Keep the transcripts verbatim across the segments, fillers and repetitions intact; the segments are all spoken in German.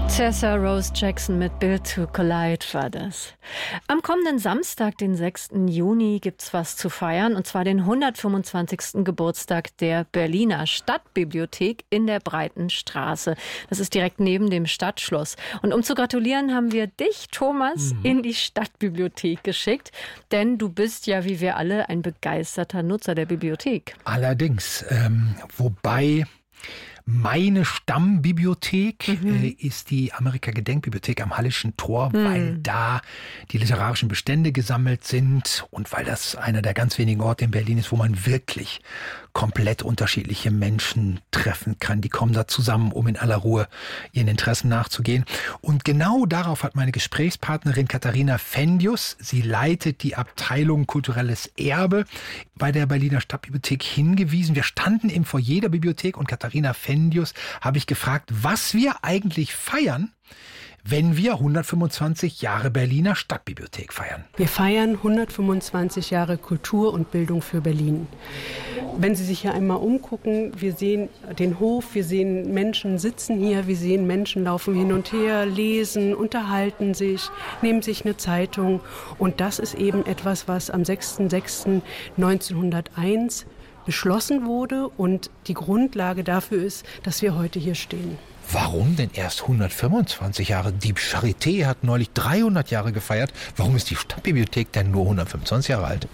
Tessa Rose Jackson mit Built to Collide war das. Am kommenden Samstag, den sechsten Juni, gibt's was zu feiern, und zwar den hundertfünfundzwanzigsten Geburtstag der Berliner Stadtbibliothek in der Breitenstraße. Das ist direkt neben dem Stadtschloss. Und um zu gratulieren, haben wir dich, Thomas, mhm. in die Stadtbibliothek geschickt, denn du bist ja, wie wir alle, ein begeisterter Nutzer der Bibliothek. Allerdings, ähm, wobei... Meine Stammbibliothek mhm. äh, ist die Amerika-Gedenkbibliothek am Hallischen Tor, mhm. weil da die literarischen Bestände gesammelt sind und weil das einer der ganz wenigen Orte in Berlin ist, wo man wirklich komplett unterschiedliche Menschen treffen kann. Die kommen da zusammen, um in aller Ruhe ihren Interessen nachzugehen. Und genau darauf hat meine Gesprächspartnerin Katharina Fendius, sie leitet die Abteilung Kulturelles Erbe bei der Berliner Stadtbibliothek, hingewiesen. Wir standen im Foyer der Bibliothek und Katharina Fendius habe ich gefragt, was wir eigentlich feiern, wenn wir hundertfünfundzwanzig Jahre Berliner Stadtbibliothek feiern. Wir feiern hundertfünfundzwanzig Jahre Kultur und Bildung für Berlin. Wenn Sie sich hier einmal umgucken, wir sehen den Hof, wir sehen Menschen sitzen hier, wir sehen Menschen laufen hin und her, lesen, unterhalten sich, nehmen sich eine Zeitung. Und das ist eben etwas, was am sechsten sechsten neunzehnhunderteins beschlossen wurde und die Grundlage dafür ist, dass wir heute hier stehen. Warum denn erst hundertfünfundzwanzig Jahre? Die Charité hat neulich dreihundert Jahre gefeiert. Warum ist die Stadtbibliothek denn nur hundertfünfundzwanzig Jahre alt?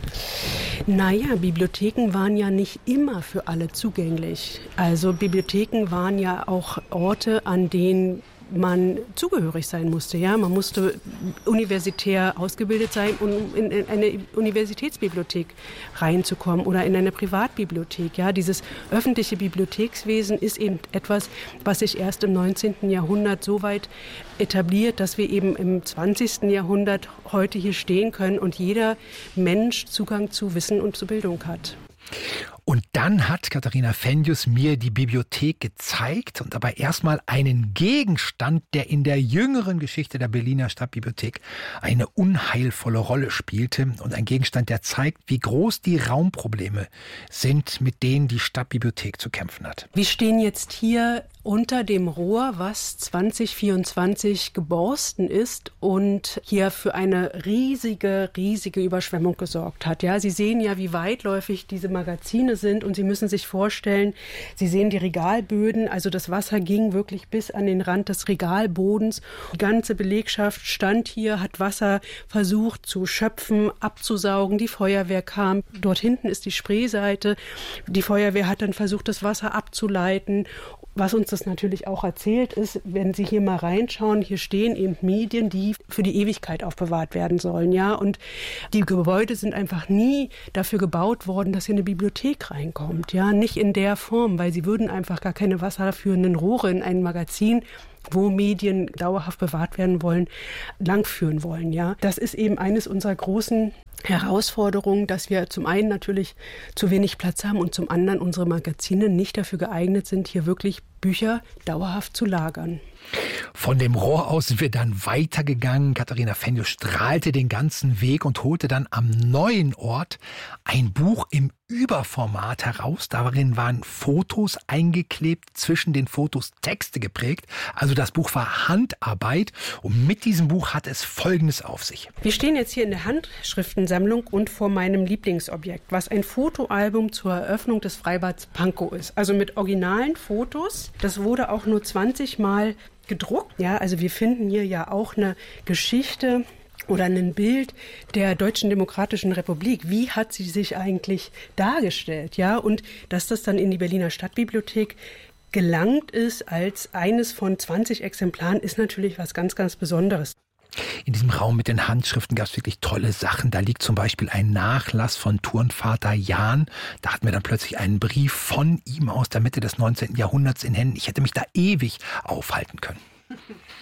Naja, Bibliotheken waren ja nicht immer für alle zugänglich. Also Bibliotheken waren ja auch Orte, an denen man zugehörig sein musste. Ja, man musste universitär ausgebildet sein, um in eine Universitätsbibliothek reinzukommen oder in eine Privatbibliothek. Ja, dieses öffentliche Bibliothekswesen ist eben etwas, was sich erst im neunzehnten Jahrhundert so weit etabliert, dass wir eben im zwanzigsten Jahrhundert heute hier stehen können und jeder Mensch Zugang zu Wissen und zu Bildung hat. Und dann hat Katharina Fendius mir die Bibliothek gezeigt und dabei erstmal einen Gegenstand, der in der jüngeren Geschichte der Berliner Stadtbibliothek eine unheilvolle Rolle spielte. Und ein Gegenstand, der zeigt, wie groß die Raumprobleme sind, mit denen die Stadtbibliothek zu kämpfen hat. Wir stehen jetzt hier unter dem Rohr, was zwanzig vierundzwanzig geborsten ist und hier für eine riesige, riesige Überschwemmung gesorgt hat. Ja, Sie sehen ja, wie weitläufig diese Magazine sind und Sie müssen sich vorstellen, Sie sehen die Regalböden, also das Wasser ging wirklich bis an den Rand des Regalbodens. Die ganze Belegschaft stand hier, hat Wasser versucht zu schöpfen, abzusaugen. Die Feuerwehr kam. Dort hinten ist die Spreeseite. Die Feuerwehr hat dann versucht, das Wasser abzuleiten. Was uns das natürlich auch erzählt ist, wenn Sie hier mal reinschauen, hier stehen eben Medien, die für die Ewigkeit aufbewahrt werden sollen, ja. Und die Gebäude sind einfach nie dafür gebaut worden, dass hier eine Bibliothek reinkommt, ja. Nicht in der Form, weil sie würden einfach gar keine wasserführenden Rohre in ein Magazin, wo Medien dauerhaft bewahrt werden wollen, langführen wollen, ja. Das ist eben eines unserer großen Herausforderungen, dass wir zum einen natürlich zu wenig Platz haben und zum anderen unsere Magazine nicht dafür geeignet sind, hier wirklich Bücher dauerhaft zu lagern. Von dem Rohr aus sind wir dann weitergegangen. Katharina Fendius strahlte den ganzen Weg und holte dann am neuen Ort ein Buch im Überformat heraus. Darin waren Fotos eingeklebt, zwischen den Fotos Texte geprägt. Also das Buch war Handarbeit und mit diesem Buch hat es Folgendes auf sich. Wir stehen jetzt hier in der Handschriftensammlung und vor meinem Lieblingsobjekt, was ein Fotoalbum zur Eröffnung des Freibads Pankow ist. Also mit originalen Fotos. Das wurde auch nur zwanzig Mal gedruckt. Ja, also wir finden hier ja auch eine Geschichte oder ein Bild der Deutschen Demokratischen Republik. Wie hat sie sich eigentlich dargestellt? Ja, und dass das dann in die Berliner Stadtbibliothek gelangt ist als eines von zwanzig Exemplaren, ist natürlich was ganz, ganz Besonderes. In diesem Raum mit den Handschriften gab es wirklich tolle Sachen. Da liegt zum Beispiel ein Nachlass von Turnvater Jahn. Da hatten wir dann plötzlich einen Brief von ihm aus der Mitte des neunzehnten Jahrhunderts in Händen. Ich hätte mich da ewig aufhalten können.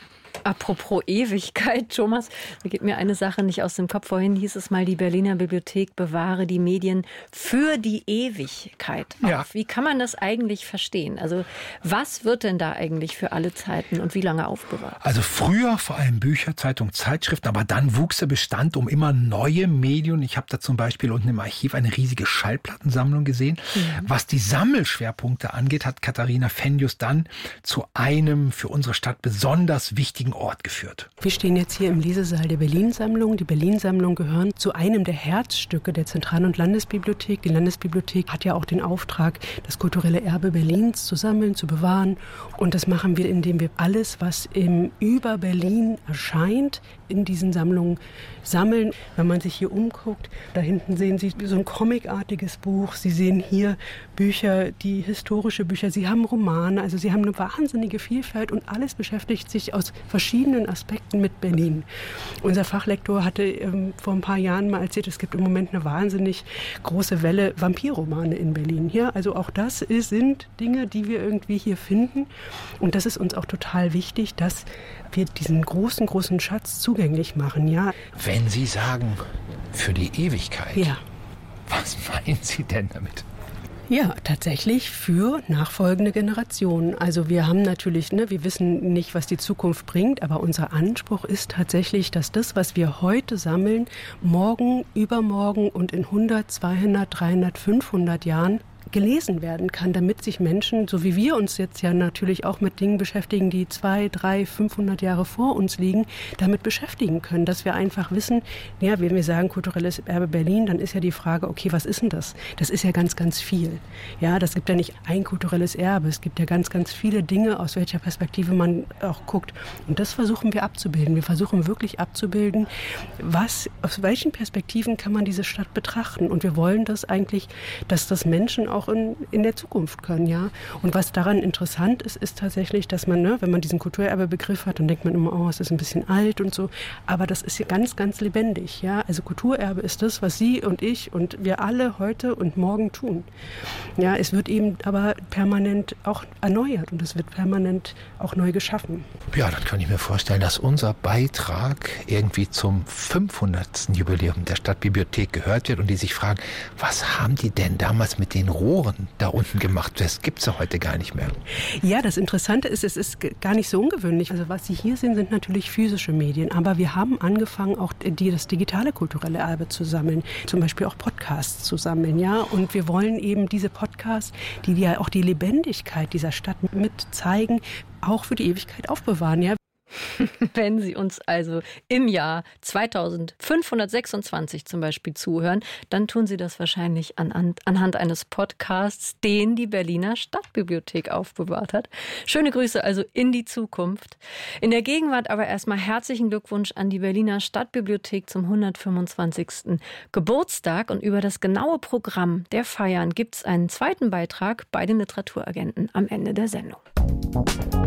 Apropos Ewigkeit, Thomas, da geht mir eine Sache nicht aus dem Kopf. Vorhin hieß es mal, die Berliner Bibliothek bewahre die Medien für die Ewigkeit auf. Ja. Wie kann man das eigentlich verstehen? Also was wird denn da eigentlich für alle Zeiten und wie lange aufbewahrt? Also früher vor allem Bücher, Zeitungen, Zeitschriften, aber dann wuchs der Bestand um immer neue Medien. Ich habe da zum Beispiel unten im Archiv eine riesige Schallplattensammlung gesehen. Mhm. Was die Sammelschwerpunkte angeht, hat Katharina Fendius dann zu einem für unsere Stadt besonders wichtigen Ort geführt. Wir stehen jetzt hier im Lesesaal der Berlin-Sammlung. Die Berlin-Sammlung gehören zu einem der Herzstücke der Zentral- und Landesbibliothek. Die Landesbibliothek hat ja auch den Auftrag, das kulturelle Erbe Berlins zu sammeln, zu bewahren. Und das machen wir, indem wir alles, was im über Berlin erscheint, in diesen Sammlungen sammeln. Wenn man sich hier umguckt, da hinten sehen Sie so ein comicartiges Buch. Sie sehen hier Bücher, die historische Bücher. Sie haben Romane, also Sie haben eine wahnsinnige Vielfalt und alles beschäftigt sich aus verschiedenen Aspekten mit Berlin. Unser Fachlektor hatte ähm, vor ein paar Jahren mal erzählt, es gibt im Moment eine wahnsinnig große Welle Vampirromane in Berlin. Ja, also auch das ist, sind Dinge, die wir irgendwie hier finden. Und das ist uns auch total wichtig, dass wir diesen großen, großen Schatz zugänglich machen. Ja. Wenn Sie sagen, für die Ewigkeit, ja. Was meinen Sie denn damit? Ja, tatsächlich für nachfolgende Generationen. Also wir haben natürlich, ne, wir wissen nicht, was die Zukunft bringt, aber unser Anspruch ist tatsächlich, dass das, was wir heute sammeln, morgen, übermorgen und in hundert, zweihundert, dreihundert, fünfhundert Jahren gelesen werden kann, damit sich Menschen, so wie wir uns jetzt ja natürlich auch mit Dingen beschäftigen, die zwei, drei, fünfhundert Jahre vor uns liegen, damit beschäftigen können, dass wir einfach wissen, ja, wenn wir sagen kulturelles Erbe Berlin, dann ist ja die Frage, okay, was ist denn das? Das ist ja ganz, ganz viel. Ja, das gibt ja nicht ein kulturelles Erbe, es gibt ja ganz, ganz viele Dinge, aus welcher Perspektive man auch guckt. Und das versuchen wir abzubilden. Wir versuchen wirklich abzubilden, was, aus welchen Perspektiven kann man diese Stadt betrachten. Und wir wollen das eigentlich, dass das Menschen auch in, in der Zukunft können, ja. Und was daran interessant ist, ist tatsächlich, dass man, ne, wenn man diesen Kulturerbebegriff hat, dann denkt man immer, oh, es ist ein bisschen alt und so. Aber das ist ja ganz, ganz lebendig, ja. Also Kulturerbe ist das, was Sie und ich und wir alle heute und morgen tun. Ja, es wird eben aber permanent auch erneuert und es wird permanent auch neu geschaffen. Ja, dann kann ich mir vorstellen, dass unser Beitrag irgendwie zum fünfhundertsten Jubiläum der Stadtbibliothek gehört wird und die sich fragen, was haben die denn damals mit den Rohren da unten gemacht? Das gibt es ja heute gar nicht mehr. Ja, das Interessante ist, es ist gar nicht so ungewöhnlich. Also was Sie hier sehen, sind natürlich physische Medien. Aber wir haben angefangen, auch die, das digitale kulturelle Erbe zu sammeln. Zum Beispiel auch Podcasts zu sammeln. Ja? Und wir wollen eben diese Podcasts, die ja auch die Lebendigkeit dieser Stadt mit zeigen, auch für die Ewigkeit aufbewahren. Ja? Wenn Sie uns also im Jahr zweitausendfünfhundertsechsundzwanzig zum Beispiel zuhören, dann tun Sie das wahrscheinlich anhand, anhand eines Podcasts, den die Berliner Stadtbibliothek aufbewahrt hat. Schöne Grüße also in die Zukunft. In der Gegenwart aber erstmal herzlichen Glückwunsch an die Berliner Stadtbibliothek zum hundertfünfundzwanzigsten Geburtstag. Und über das genaue Programm der Feiern gibt es einen zweiten Beitrag bei den Literaturagenten am Ende der Sendung.